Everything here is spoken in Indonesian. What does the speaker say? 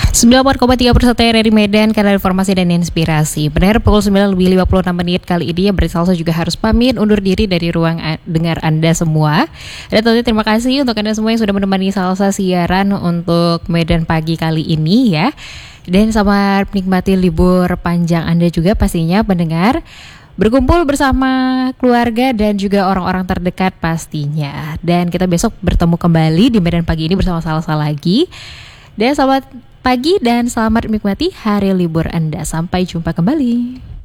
94,3 RRI Medan, kanal informasi dan inspirasi. Benar pukul 9:56 kali ini ya, Salsa juga harus pamit undur diri dari ruang dengar Anda semua. Dan tentunya terima kasih untuk Anda semua yang sudah menemani Salsa siaran untuk Medan pagi kali ini ya. Dan selamat menikmati libur panjang Anda juga pastinya pendengar. Berkumpul bersama keluarga dan juga orang-orang terdekat pastinya. Dan kita besok bertemu kembali di Medan pagi ini bersama Salsa lagi. Dan selamat pagi dan selamat menikmati hari libur Anda. Sampai jumpa kembali.